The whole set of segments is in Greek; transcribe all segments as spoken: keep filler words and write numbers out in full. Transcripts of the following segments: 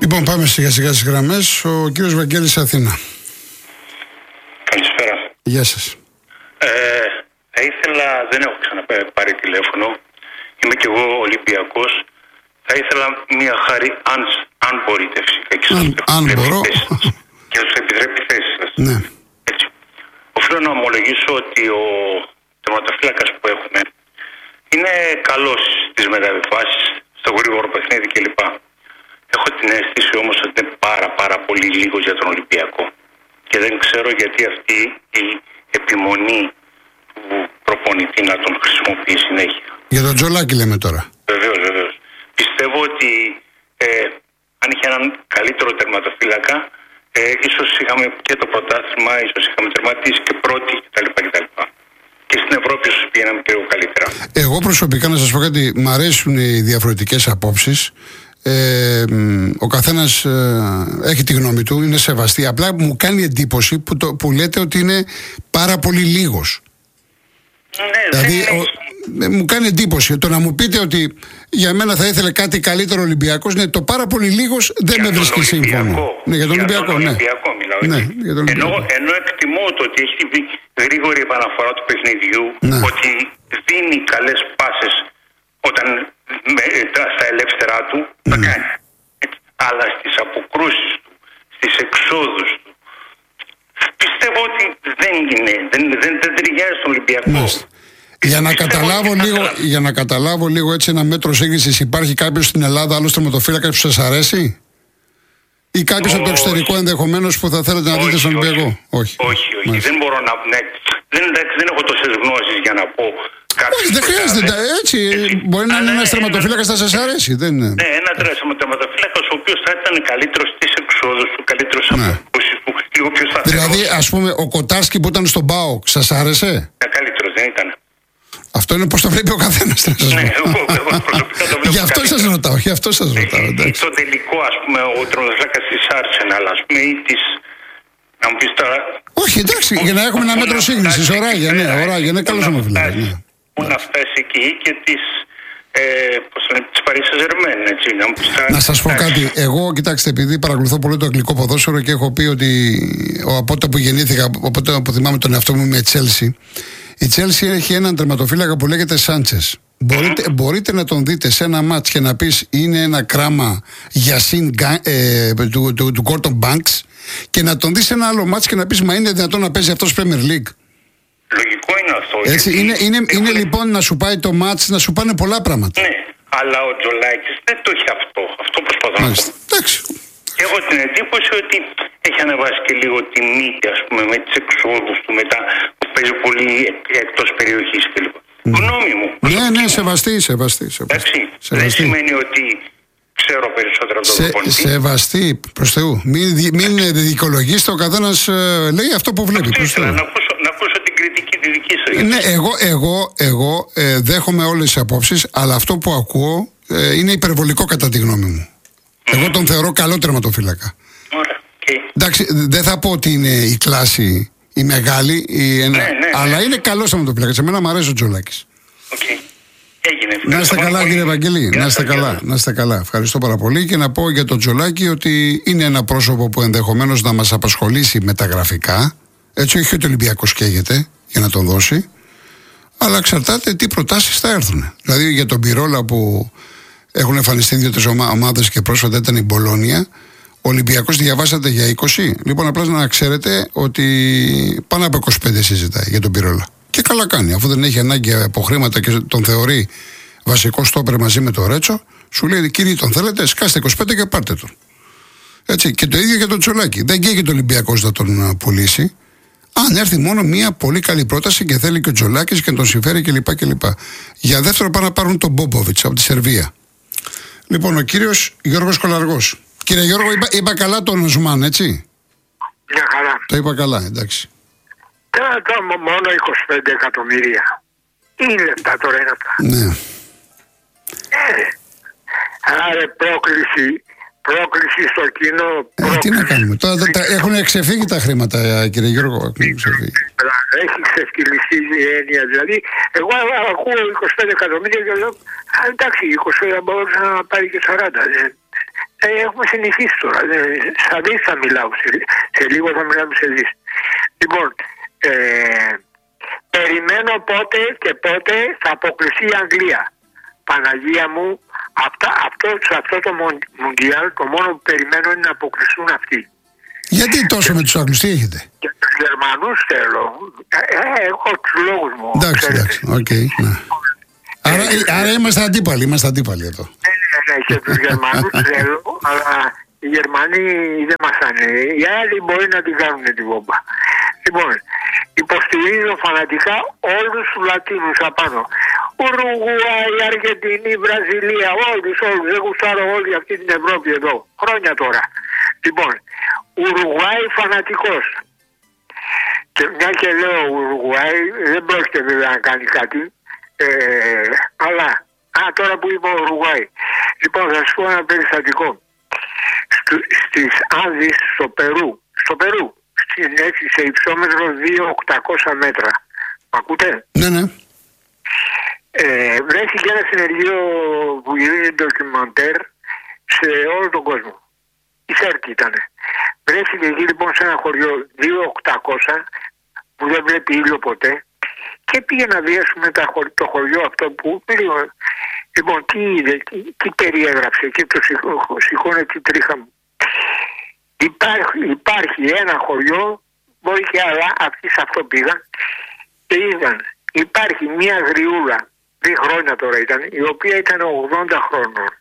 Λοιπόν, πάμε σιγά σιγά στις γραμμές. Ο κύριος Βαγγέλης Αθήνα. Καλησπέρα. Γεια σας. Ε, θα ήθελα, δεν έχω ξαναπάρει τηλέφωνο. Είμαι κι εγώ Ολυμπιακός. Θα ήθελα μια χάρη, αν, αν μπορείτε φυσικά. Και αν, αν μπορώ. Και σας επιτρέπει θέση σας. Ναι. Έτσι. Οφείλω να ομολογήσω ότι ο τερματοφύλακας που έχουμε είναι καλός στις μεταβιβάσεις, στο γρήγορο παιχνίδι κλπ. Έχω την αίσθηση όμως ότι είναι πάρα πάρα πολύ λίγο για τον Ολυμπιακό. Και δεν ξέρω γιατί αυτή η επιμονή του προπονητή να τον χρησιμοποιεί συνέχεια. Για τον Τζολάκη λέμε τώρα. Βεβαίως, βεβαίως. Πιστεύω ότι ε, αν είχε έναν καλύτερο τερματοφύλακα, ε, ίσως είχαμε και το πρωτάθλημα, ίσως είχαμε τερματίσει και πρώτοι κτλ. κτλ. Και στην Ευρώπη ίσως πήγαμε και λίγο καλύτερα. Εγώ προσωπικά να σας πω κάτι, μ' αρέσουν οι διαφορετικές απόψεις. Ε, ο καθένας ε, έχει τη γνώμη του, είναι σεβαστή. Απλά μου κάνει εντύπωση που, το, που λέτε ότι είναι πάρα πολύ λίγος. Ναι, δηλαδή ο, ε, μου κάνει εντύπωση το να μου πείτε ότι για μένα θα ήθελε κάτι καλύτερο Ολυμπιακός. Ναι, το πάρα πολύ λίγος δεν με βρίσκει σύμφωνο. Ναι, για τον για Ολυμπιακό, τον ναι. Ολυμπιακό μιλάω, ναι, για τον ενώ, Ολυμπιακό. ενώ εκτιμώ το ότι έχει γρήγορη επαναφορά του παιχνιδιού, ναι. ότι δίνει καλές πάσες όταν με, στα ελεύθερά του, mm. τα κάνει. Έτσι. Αλλά στις αποκρούσεις του, στις εξόδους του, πιστεύω ότι δεν είναι, δεν, δεν, δεν ταιριάζει στον Ολυμπιακό. Mm. Για να, καταλάβω λίγο, για να καταλάβω λίγο έτσι ένα μέτρο σύγκρισης, υπάρχει κάποιος στην Ελλάδα, άλλος τερματοφύλακας που σας αρέσει? Ή κάποιος από το εξωτερικό ενδεχομένως που θα θέλετε να δείτε στον Ολυμπιακό? Όχι, όχι, όχι. όχι. Δεν μπορώ να. Ναι, δεν, δεν έχω τόσες γνώσεις για να πω. Όχι, δεν χρειάζεται. Έτσι, έτσι. Μπορεί να είναι ένας τερματοφύλακας που θα σας αρέσει. Δεν είναι. Ναι, ένα τερματοφύλακας ο οποίος θα ήταν καλύτερος στις εξόδους του, καλύτερος στις αποκρούσεις του, λίγο πιο σταθερός. Δηλαδή, ας πούμε, ο Κοτάρσκι που ήταν στον ΠΑΟΚ, σας άρεσε? Ναι, καλύτερος δεν ήταν. Αυτό είναι πώς το βλέπει ο καθένας. Ναι, εγώ, εγώ προσωπικά το βλέπω. Γι' αυτό σας ρωτάω, γι' αυτό σας ρωτάω. Στο τελικό, ας πούμε, ο τερματοφύλακας της Arsenal, ας πούμε, ή της. Να μου πεις τώρα. Όχι, εντάξει, για να έχουμε ένα μέτρο σύγκρισης. Ωράγια, ναι, ωράγια, είναι καλός τερματοφύλακας. Πού να φτάσει εκεί και της. Ε, πώς λένε, της Paris Saint-Germain, έτσι, να μου πεις. Να σας πω κάτι, εγώ κοιτάξτε, επειδή παρακολουθώ πολύ το αγγλικό ποδόσφαιρο και έχω πει ότι από τότε που γεννήθηκα, από τότε που θυμάμαι τον εαυτό μου με Chelsea, η Chelsea έχει έναν τερματοφύλακα που λέγεται Σάντσες. Μπορείτε, mm-hmm. μπορείτε να τον δείτε σε ένα μάτς και να πεις είναι ένα κράμα για συν ε, του, του, του Gordon Banks, και να τον δεις σε ένα άλλο μάτς και να πεις μα είναι δυνατόν να παίζει αυτός Premier League? Λογικό είναι αυτό. Έτσι, είναι, είναι, είναι, είναι λοιπόν να σου πάει το μάτς, να σου πάνε πολλά πράγματα. Ναι, αλλά ο Τζολάκης δεν το έχει αυτό. Αυτό προσπαθώ να πω. Εντάξει. Έχω την εντύπωση ότι έχει ανεβάσει και λίγο τη μύτη, ας πούμε, με τις εξόδους του μετά, που παίζει πολύ εκτός περιοχής κλπ. Mm. Γνώμη μου. Ναι, ναι, σεβαστή, σεβαστή. Εντάξει, δεν σημαίνει ότι ξέρω περισσότερο από τον Σε, προπονητή. Σεβαστή, προς Θεού. Μην, μην δικαιολογήσετε, ο καθένας ε, λέει αυτό που βλέπει. Αυτό ήθελα να ακούσω, να ακούσω την κριτική τη δική σας. Ναι, εγώ, εγώ, εγώ ε, δέχομαι όλες τις απόψεις, αλλά αυτό που ακούω ε, είναι υπερβολικό κατά τη γνώμη μου. Mm. Εγώ τον θεωρώ καλό τερματοφύλακα. Ωραία, okay. Εντάξει, δεν θα πω ότι είναι η κλάση η μεγάλη, η ένα, ναι, ναι, αλλά ναι. είναι καλός τερματοφύλακας. Εμένα μου αρέσει ο Τζολάκης. Okay. Έγινε. Να είστε καλά, κύριε Βαγγελή. Να είστε καλά, να είστε καλά. Ευχαριστώ πάρα πολύ. Και να πω για τον Τζολάκη ότι είναι ένα πρόσωπο που ενδεχομένως να μας απασχολήσει μεταγραφικά. Έτσι, όχι ότι ο Ολυμπιακός καίγεται για να τον δώσει, αλλά εξαρτάται τι προτάσεις θα έρθουν. Δηλαδή για τον Πυρόλα που έχουν εμφανιστεί δύο-τρεις ομάδες και πρόσφατα ήταν η Μπολόνια, ο Ολυμπιακός διαβάσατε για είκοσι. Λοιπόν, απλά να ξέρετε ότι πάνω από είκοσι πέντε συζητάει για τον Πυρόλα. Και καλά κάνει, αφού δεν έχει ανάγκη από χρήματα και τον θεωρεί βασικό στόπερ μαζί με το Ρέτσο, σου λέει κύριε, τον θέλετε, σκάστε είκοσι πέντε και πάρτε τον. Έτσι, και το ίδιο για τον Τσολάκη. Δεν καίγεται ο Ολυμπιακός να τον πουλήσει, αν έρθει μόνο μια πολύ καλή πρόταση και θέλει και ο Τζολάκης και τον συμφέρει κλπ. κλπ. Για δεύτερο πάνε να πάρουν τον Μπόμποβιτς από τη Σερβία. Λοιπόν, ο κύριος Γιώργος Κολαργός. Κύριε Γιώργο, είπα, είπα καλά τον Ζουμάν, έτσι. Μια χαρά. Το είπα καλά, εντάξει. Τώρα μόνο είκοσι πέντε εκατομμύρια. Είναι λεπτά τώρα είναι αυτά. Ναι. Ε, άρα πρόκληση, πρόκληση στο κοινό. Ε, τι να κάνουμε. Τώρα τα, έχουν εξεφύγει τα χρήματα, κύριε Γιώργο. Έχουν εξεφύγει. Έχει ξεφτυλιστεί η έννοια. Δηλαδή, εγώ ακούω είκοσι πέντε εκατομμύρια και λέω, εντάξει, είκοσι πέντε μπορούσε να πάρει και σαράντα. Ε. Ε, έχουμε συνηθίσει τώρα. Σαν δεις θα μιλάω. Σε, σε λίγο θα μιλάμε σε δεις. Λοιπόν, ε, περιμένω πότε και πότε θα αποκλειστεί η Αγγλία. Παναγία μου, αυτά, αυτό, σε αυτό το Μουντιάλ το μόνο που περιμένω είναι να αποκλειστούν αυτοί. Γιατί τόσο με τους Άγγλους, τι έχετε? Και τους Γερμανούς θέλω. Ε, ε, έχω τους λόγους μου. Εντάξει, εντάξει, οκ, okay, ναι. Άρα, άρα είμαστε αντίπαλοι, είμαστε αντίπαλοι εδώ. Ναι, ναι, ναι, και τους Γερμανούς θέλω, αλλά οι Γερμανοί δεν μας ανέβει. Οι άλλοι μπορεί να την κάνουν την βόμπα. Λοιπόν, υποστηρίζω φανατικά όλους τους Λατίνους απάνω. Ουρουγουάη, Αργεντινή, Βραζιλία, όλους, όλους. Δεν γουστάρω όλη αυτή την Ευρώπη εδώ. Χρόνια τώρα. Λοιπόν, Ουρουγουάη φανατικός. Και μια και λέω Ουρουγουάη, δεν πρόκειται βέβαια να κάνει κάτι. Ε, αλλά, α, τώρα που είπα Ουρουγουάη. Λοιπόν, θα σας πω ένα περιστατικό. Στις Άνδης, στο Περού, στο Περού, σε υψόμετρο δύο χιλιάδες οκτακόσια μέτρα. Μ' ακούτε? Ναι, ναι. Ε, βρέθηκε ένα συνεργείο που γίνει ντοκιμαντέρ σε όλο τον κόσμο. Η Σέρκη ήταν. Βρέθηκε εκεί λοιπόν σε ένα χωριό δύο χιλιάδες οκτακόσια που δεν βλέπει ήλιο ποτέ και πήγε να δει τα χωρι, το χωριό αυτό που πήγε. Λοιπόν, τι είδε, τι, τι περιέγραψε και το σηκώνε τη τρίχα μου. Υπάρχει, υπάρχει ένα χωριό, μπορεί και άλλα, αυτοί σε αυτό πήγαν και είδαν. Υπάρχει μια γριούλα, δύο χρόνια τώρα ήταν, η οποία ήταν ογδόντα χρόνων.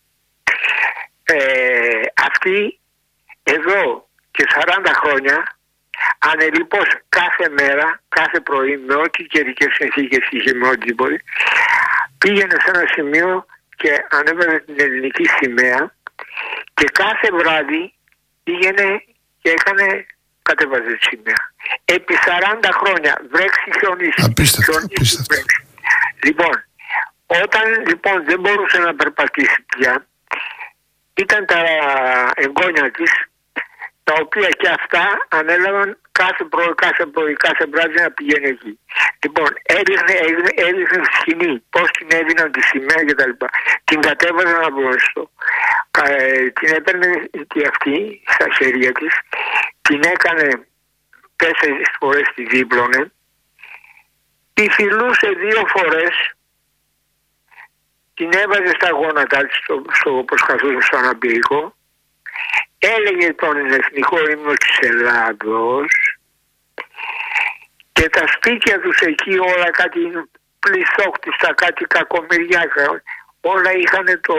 Ε, αυτή εδώ και σαράντα χρόνια ανελιπώς κάθε μέρα, κάθε πρωί με ό,τι καιρικές συνθήκες είχε, με ό,τι μπορεί, πήγαινε σε ένα σημείο και ανέβαινε την ελληνική σημαία και κάθε βράδυ πήγαινε και έκανε, κατέβαζε τη σημαία. Επί σαράντα χρόνια, βρέξει, χιονίσει. Απίστευτο, απίστευτο. Λοιπόν, όταν λοιπόν δεν μπορούσε να περπατήσει πια, ήταν τα εγγόνια της, τα οποία και αυτά ανέλαβαν κάθε πρωί, κάθε πρωί, κάθε βράδυ να πηγαίνει εκεί. Λοιπόν, έδειχνε, έδειχνε, έδειχνε σκηνή, πώς την έδιναν τη σημαία και τα λοιπά. Την κατέβαζαν από μπροστά. Ε, την έπαιρνε και αυτή στα χέρια της, την έκανε τέσσερις φορές, τη δίπλωνε, τη φιλούσε δύο φορές, την έβαζε στα γόνατά της, στο, στο, όπως καθόταν στο αναπηρικό, έλεγε τον εθνικό ύμνο της Ελλάδος και τα σπίτια τους εκεί όλα κάτι πληθόκτιστα, κάτι κακομοιριάκα, όλα είχαν το,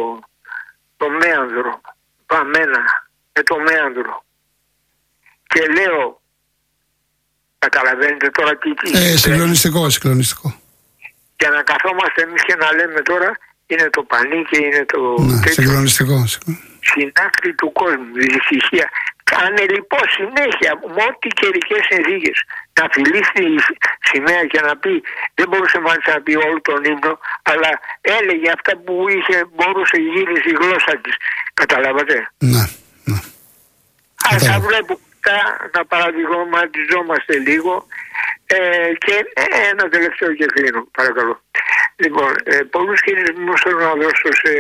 το μέανδρο, βαμμένα με το μέανδρο. Και λέω, καταλαβαίνετε τώρα τι... Ε, συγκλονιστικό, συγκλονιστικό. Για να καθόμαστε εμείς και να λέμε τώρα, είναι το πανί και είναι το... Ναι, συγκλονιστικό. Στην άκρη του κόσμου, δυστυχία. Κάνε λοιπόν συνέχεια, με ό,τι καιρικές συνθήκες, να φιλήσει η σημαία και να πει, δεν μπορούσε μάλιστα να πει όλο τον ύμνο, αλλά έλεγε αυτά που είχε, μπορούσε γύρισε η γλώσσα της. Καταλάβατε? Ναι, ναι. Ας τα βλέπουμε να παραδειγματιζόμαστε λίγο. Ε, και ε, ένα τελευταίο και κλείνω, παρακαλώ. Λοιπόν, ε, πολλούς χειρισμούς θέλω να δώσω σε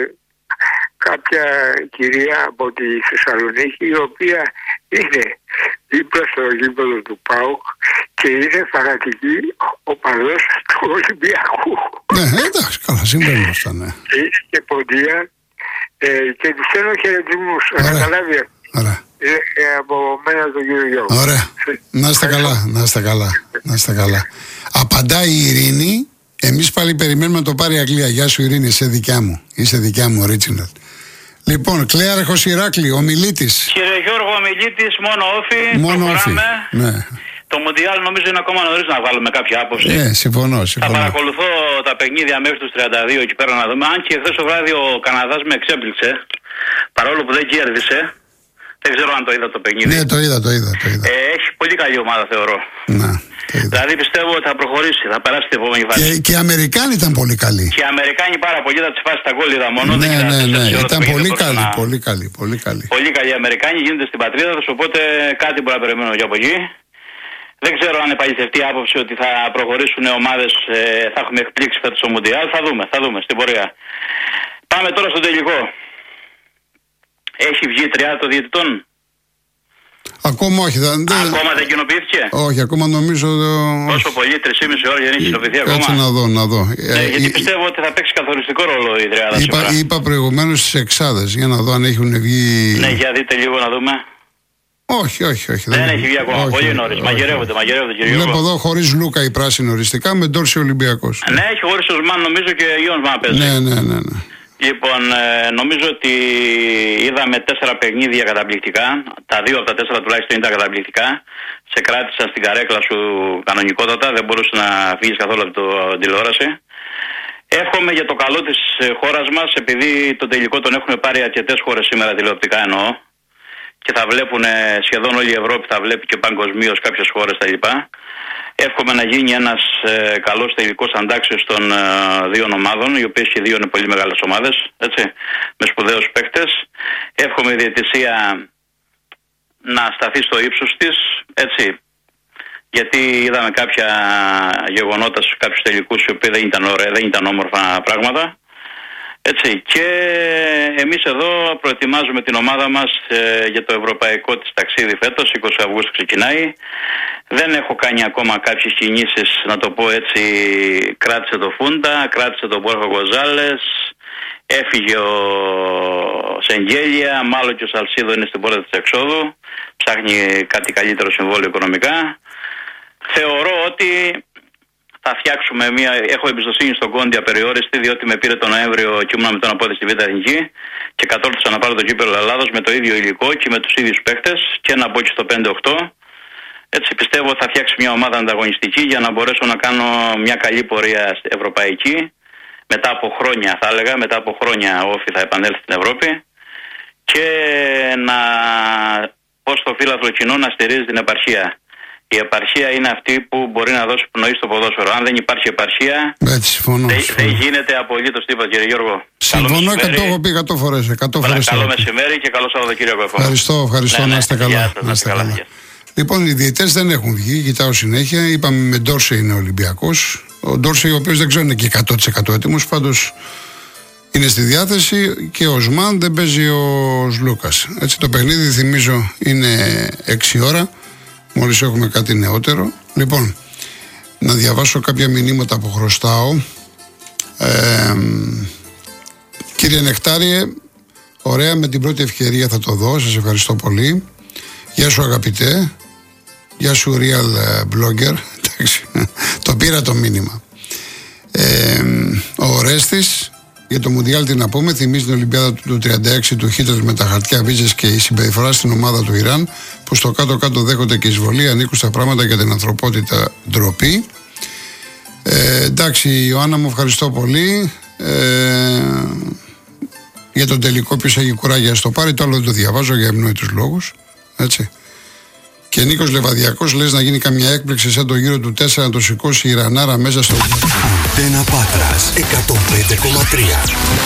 κάποια κυρία από τη Θεσσαλονίκη, η οποία είναι δίπλα στο γήπεδο του ΠΑΟΚ και είναι φανατική οπαδός του Ολυμπιακού. Ναι, εντάξει, καλά, συμβαίνει αυτά, ναι. Και είναι και ποντία ε, και της στέλνω χαιρετισμούς. Καταλάβει. Ωραία. Ε, ε, από μένα τον κύριο Γιώργο. Ωραία. Να είστε καλά, να είστε καλά, να είστε καλά. Απαντάει η Ειρήνη. Εμείς πάλι περιμένουμε να το πάρει η Αγγλία. Γεια σου Ειρήνη, είσαι δικιά μου. Είσαι δικιά μου, original. Λοιπόν, Κλέαρχος Ηράκλη, ο Μιλίτης. Κύριε Γιώργο, ο Μιλίτης, μόνο όφι. Μόνο όφι. Ναι. Το Μουντιάλ νομίζω είναι ακόμα νωρίς να βάλουμε κάποια άποψη. Ναι, συμφωνώ, συμφωνώ. Θα παρακολουθώ τα παιχνίδια μέχρι τους τριάντα δύο εκεί πέρα να δούμε. Αν και χθες το βράδυ ο Καναδάς με εξέπληξε, παρόλο που δεν κέρδισε. Δεν ξέρω αν το είδα το παιχνίδι. Ναι, το είδα, το είδα. Το είδα. Ε, έχει πολύ καλή ομάδα, θεωρώ. Ναι, το είδα. Δηλαδή πιστεύω ότι θα προχωρήσει, θα περάσει την επόμενη φάση. Και, και οι Αμερικάνοι ήταν πολύ καλοί. Και οι Αμερικάνοι πάρα πολύ, θα τις φάσει τα γκόλ είδα μόνο. Ναι, ναι, ναι, ναι. Ήταν πολύ καλοί, να... πολύ καλοί, πολύ καλοί. Πολύ καλοί οι Αμερικάνοι, γίνονται στην πατρίδα τους, οπότε κάτι μπορεί να περιμένω και από εκεί. Δεν ξέρω αν επαληθευτεί η άποψη ότι θα προχωρήσουν ομάδες, ε, θα έχουμε εκπλήξει φέτος στο Μουντιάλ. Θα δούμε, θα δούμε στην πορεία. Πάμε τώρα στο τελικό. Έχει βγει τριάδα των διαιτητών. Ακόμα όχι. Δεν... Ακόμα δεν κοινοποιήθηκε. Όχι, ακόμα νομίζω. Όσο πολύ, τρεις και μισή ώρα δεν έχει κοινοποιηθεί ακόμα. Κάτσε να δω, να δω. Ναι, ε, γιατί ε, πιστεύω ότι θα παίξει καθοριστικό ρόλο η τριάδα. Είπα, είπα προηγουμένως στις εξάδες, για να δω αν έχουν βγει. Ναι, για δείτε λίγο να δούμε. Όχι, όχι, όχι. Δεν, δεν έχει βγει ακόμα. Όχι, πολύ νωρίς. Μαγειρεύονται, μαγειρεύονται, κύριε Γιώργο. Βλέπω εδώ χωρίς Λούκα η πράσινη οριστικά με Ντόρση Ολυμπιακός. Ναι, έχει χωρίς Οσμάν νομίζω και Ιον Μαν παίζει. Ναι, ναι, ναι, ναι. Λοιπόν, ε, νομίζω ότι είδαμε τέσσερα παιχνίδια καταπληκτικά. Τα δύο από τα τέσσερα τουλάχιστον ήταν καταπληκτικά. Σε κράτησαν στην καρέκλα σου κανονικότατα. Δεν μπορούσε να φύγεις καθόλου από την τηλεόραση. Εύχομαι για το καλό της χώρας μας, επειδή το τελικό τον έχουν πάρει αρκετές χώρες σήμερα τηλεοπτικά εννοώ. Και θα βλέπουν σχεδόν όλη η Ευρώπη, θα βλέπει και παγκοσμίως κάποιες χώρες τα λοιπά. Εύχομαι να γίνει ένας ε, καλός τελικός αντάξιος των ε, δύο ομάδων, οι οποίες και δύο είναι πολύ μεγάλες ομάδες, έτσι, με σπουδαίους παίκτες. Εύχομαι η διαιτησία να σταθεί στο ύψος της, έτσι, γιατί είδαμε κάποια γεγονότα στους κάποιους τελικούς οι οποίοι δεν ήταν ωραία, δεν ήταν όμορφα πράγματα. Έτσι, και εμείς εδώ προετοιμάζουμε την ομάδα μας ε, για το ευρωπαϊκό της ταξίδι φέτος, είκοσι Αυγούστου ξεκινάει. Δεν έχω κάνει ακόμα κάποιες κινήσεις, να το πω έτσι, κράτησε το Φούντα, κράτησε τον Μπόρχο Γκοζάλες, έφυγε ο Σεγγέλια, μάλλον και ο Σαλσίδο είναι στην πόρτα της εξόδου, ψάχνει κάτι καλύτερο συμβόλαιο οικονομικά. Θεωρώ ότι θα φτιάξουμε μια. Έχω εμπιστοσύνη στον Κόντι απεριόριστη, διότι με πήρε τον Νοέμβριο και ήμουν με τον απόδειξη στη Β' Εθνική και κατόρθωσα να πάρω το κύπελλο Ελλάδος με το ίδιο υλικό και με τους ίδιους παίκτες και να μπω και στο πέντε οκτώ. Έτσι πιστεύω θα φτιάξει μια ομάδα ανταγωνιστική για να μπορέσω να κάνω μια καλή πορεία ευρωπαϊκή. Μετά από χρόνια, θα έλεγα, μετά από χρόνια όφι θα επανέλθει στην Ευρώπη και να πω στο φύλαθλο κοινό να στηρίζει την επαρχία. Η επαρχία είναι αυτή που μπορεί να δώσει πνοή στο ποδόσφαιρο. Αν δεν υπάρχει επαρχία, δεν δε γίνεται απολύτως τίποτα, κύριε Γιώργο. Συμφωνώ και το έχω πει εκατό φορές. Καλό μεσημέρι και καλό Σαββατοκύριακο. Ευχαριστώ, ευχαριστώ. Ναι, να είστε καλά. Να είστε καλά. καλά. Λοιπόν, οι διαιτητές δεν έχουν βγει, κοιτάω συνέχεια. Είπαμε με Ντόρσε είναι Ολυμπιακός. Ο Ντόρσε, ο οποίος δεν ξέρω είναι και εκατό τοις εκατό έτοιμος, πάντως είναι στη διάθεση και ο Οσμάν, δεν παίζει ο Λούκας. Έτσι, το παιχνίδι, θυμίζω, είναι έξι ώρα. Μόλις έχουμε κάτι νεότερο. Λοιπόν, να διαβάσω κάποια μηνύματα που χρωστάω. Ε, κύριε Νεκτάριε, ωραία, με την πρώτη ευκαιρία θα το δω. Σας ευχαριστώ πολύ. Γεια σου αγαπητέ. Γεια σου real blogger. Το πήρα το μήνυμα. Ε, ο Ορέστης, για το Μουντιάλ τι να πούμε, θυμίζει την Ολυμπιάδα του τριάντα έξι του Χίτλερ με τα χαρτιά βίζες και η συμπεριφορά στην ομάδα του Ιράν, που στο κάτω-κάτω δέχονται και εισβολή, ανήκουν στα πράγματα για την ανθρωπότητα, ντροπή. Ε, εντάξει, Ιωάννα μου, ευχαριστώ πολύ. Ε, για τον τελικό, ποιος έχει κουράγια στο πάρει, το άλλο δεν το διαβάζω για ευνόητους λόγους. Έτσι. Και Νίκος Λεβαδιακός, λες να γίνει καμιά έκπληξη σαν το γύρο του τέσσερα να το σηκώσει η Ρανάρα μέσα στο. Αντένα Πάτρας εκατόν πέντε κόμμα τρία.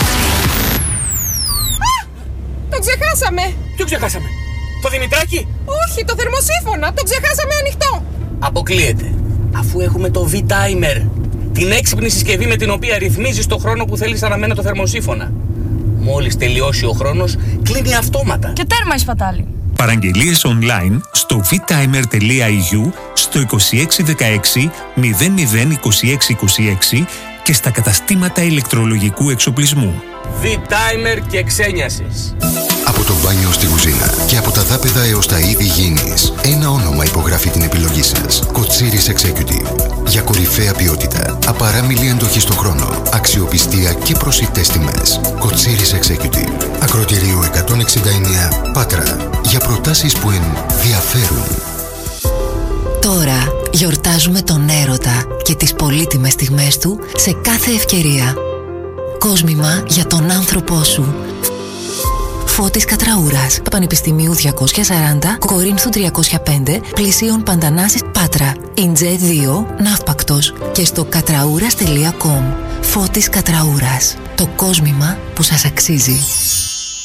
Το ξεχάσαμε! Ποιο ξεχάσαμε? Το Δημητράκη? Όχι, το θερμοσύφωνα! Το ξεχάσαμε ανοιχτό! Αποκλείεται. Αφού έχουμε το V-Timer, την έξυπνη συσκευή με την οποία ρυθμίζεις το χρόνο που θέλεις αναμένα το θερμοσύφωνα. Μόλις τελειώσει ο χρόνος, κλείνει αυτόματα. Και τέρμα η σπατάλη. Παραγγελίες online στο vtimer τελεία e u, στο είκοσι έξι δεκαέξι μηδέν μηδέν είκοσι έξι είκοσι έξι και στα καταστήματα ηλεκτρολογικού εξοπλισμού. V-Timer και ξένιασης. Από το μπάνιο στη κουζίνα και από τα δάπεδα έως τα είδη γήινης, ένα όνομα υπογράφει την επιλογή σας. Κοτσίρις Executive. Για κορυφαία ποιότητα, απαράμιλη αντοχή στον χρόνο, αξιοπιστία και προσιτές τιμές. Κοτσίρις Executive. Ακροτηρίου εκατόν εξήντα εννέα Πάτρα. Για προτάσεις που ενδιαφέρουν. Τώρα γιορτάζουμε τον έρωτα και τις πολύτιμες στιγμές του σε κάθε ευκαιρία. Κόσμημα για τον άνθρωπό σου. Φώτης Κατραούρας, Πανεπιστημίου διακόσια σαράντα, Κορίνθου τριακόσια πέντε, Πλησίων Παντανάσης, Πάτρα, Ιντζέ δύο, Ναύπακτος και στο κατραούρας τελεία κομ. Φώτης Κατραούρας, το κόσμημα που σας αξίζει.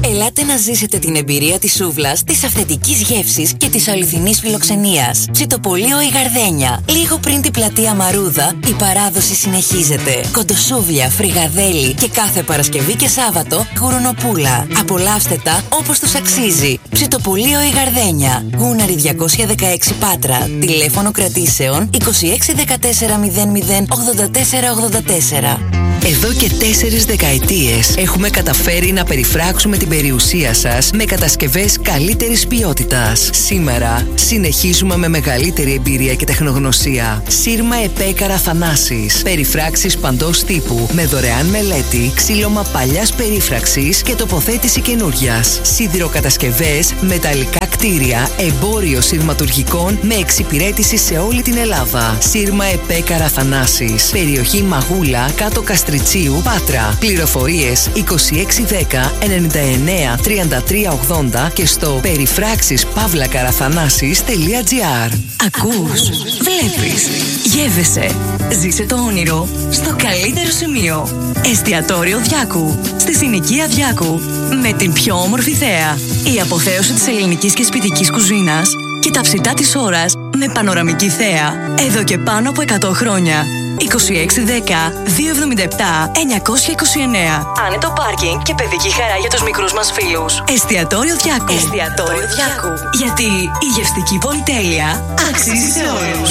Ελάτε να ζήσετε την εμπειρία της σούβλας, της αυθεντικής γεύσης και της αληθινής φιλοξενίας. Ψητοπολείο η Γαρδένια. Λίγο πριν την πλατεία Μαρούδα, η παράδοση συνεχίζεται. Κοντοσούβλια, φρυγαδέλι και κάθε Παρασκευή και Σάββατο γουρουνοπούλα. Απολαύστε τα όπως τους αξίζει. Ψητοπολείο η Γαρδένια. Γούναρη διακόσια δεκαέξι Πάτρα. Τηλέφωνο κρατήσεων είκοσι έξι δεκατέσσερα μηδέν μηδέν ογδόντα τέσσερα ογδόντα τέσσερα. Εδώ και τέσσερις δεκαετίες έχουμε καταφέρει να περιφράξουμε την περιουσία σας με κατασκευές καλύτερης ποιότητας. Σήμερα συνεχίζουμε με μεγαλύτερη εμπειρία και τεχνογνωσία. Σύρμα Επέκαρα Θανάσης. Περιφράξεις παντός τύπου με δωρεάν μελέτη, ξύλωμα παλιάς περίφραξης και τοποθέτηση καινούριας. Σιδηροκατασκευές, μεταλλικά κτίρια, εμπόριο σειρματουργικών με εξυπηρέτηση σε όλη την Ελλάδα. Σύρμα Επέκαρα Θανάσης. Περιοχή Μαγούλα, κάτω Καστριτσίου, Πάτρα. Πληροφορίες είκοσι έξι δέκα ενενήντα εννέα τριάντα τρία ογδόντα και στο περιφράξεις παύλα καραθανάσης τελεία τζι άρ. Ακούς, βλέπεις, γεύεσαι. Ζήσε το όνειρο στο καλύτερο σημείο. Εστιατόριο Διάκου, στη συνοικία Διάκου. Με την πιο όμορφη θέα. Η αποθέωση της ελληνικής και σπιτικής κουζίνας και τα ψητά της ώρας με πανοραμική θέα. Εδώ και πάνω από εκατό χρόνια. είκοσι έξι δέκα διακόσια εβδομήντα επτά εννιακόσια είκοσι εννέα. Άνετο πάρκινγκ και παιδική χαρά για τους μικρούς μας φίλους. Εστιατόριο Διάκου. Εστιατόριο Διάκου. Γιατί η γευστική πολυτέλεια αξίζει σε όλους.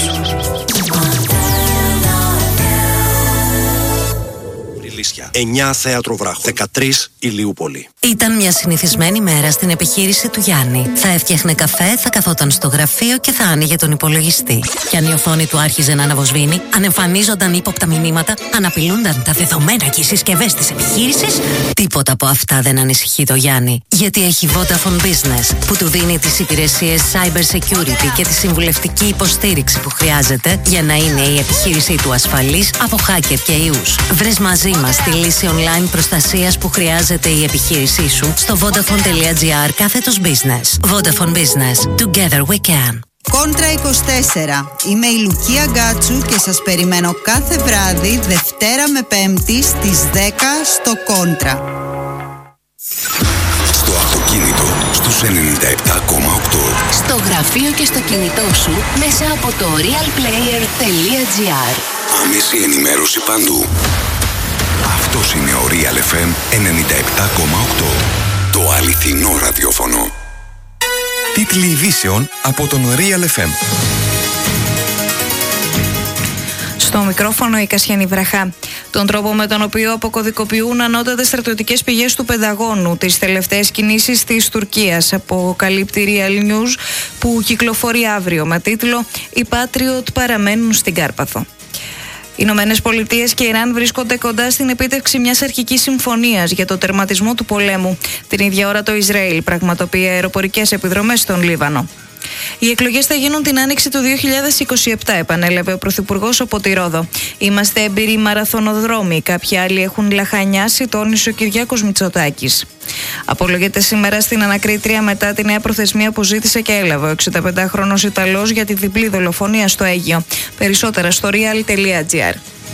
εννιά Θέατρο Βράχο, δεκατρείς Ηλιούπολη. Ήταν μια συνηθισμένη μέρα στην επιχείρηση του Γιάννη. Θα έφτιαχνε καφέ, θα καθόταν στο γραφείο και θα άνοιγε τον υπολογιστή. Και αν η οθόνη του άρχιζε να αναβοσβήνει, αν εμφανίζονταν ύποπτα μηνύματα, αν απειλούνταν τα δεδομένα και οι συσκευές της επιχείρησης, τίποτα από αυτά δεν ανησυχεί το Γιάννη. Γιατί έχει Vodafone Business, που του δίνει τις υπηρεσίες Cyber Security και τη συμβουλευτική υποστήριξη που χρειάζεται για να είναι η επιχείρησή του ασφαλής από hacker και ιούς. Βρες μαζί μας τη λύση online προστασίας που χρειάζεται η επιχείρησή σου στο vodafone.gr κάθετος business. Vodafone Business. Together we can. Κόντρα είκοσι τέσσερα. Είμαι η Λουκία Γκάτσου και σας περιμένω κάθε βράδυ Δευτέρα με Πέμπτη στις δέκα στο Κόντρα. Στο αυτοκίνητο στους ενενήντα επτά κόμμα οκτώ. Στο γραφείο και στο κινητό σου μέσα από το realplayer.gr. Άμεση ενημέρωση παντού. Αυτός είναι ο Real εφ εμ ενενήντα επτά κόμμα οκτώ. Το αληθινό ραδιόφωνο. Τίτλοι ειδήσεων από τον Real εφ εμ. Στο μικρόφωνο η Κασιανή Βραχά. Τον τρόπο με τον οποίο αποκωδικοποιούν ανώτατες στρατιωτικές πηγές του Πενταγώνου τις τελευταίες κινήσεις της Τουρκίας, αποκαλύπτει Real News, που κυκλοφορεί αύριο με τίτλο «Οι Patriot παραμένουν στην Κάρπαθο». Οι Ηνωμένες Πολιτείες και Ιράν βρίσκονται κοντά στην επίτευξη μιας αρχικής συμφωνίας για το τερματισμό του πολέμου. Την ίδια ώρα το Ισραήλ πραγματοποιεί αεροπορικές επιδρομές στον Λίβανο. Οι εκλογές θα γίνουν την άνοιξη του δύο χιλιάδες είκοσι επτά, επανέλαβε ο Πρωθυπουργός από τη Ρόδο. Είμαστε έμπειροι μαραθωνοδρόμοι. Κάποιοι άλλοι έχουν λαχανιάσει, τόνισε ο Κυριάκος Μητσοτάκης. Απολογείται σήμερα στην ανακρίτρια μετά τη νέα προθεσμία που ζήτησε και έλαβε ο εξηνταπεντάχρονος Ιταλός για τη διπλή δολοφονία στο Αίγυο. Περισσότερα στο real.gr.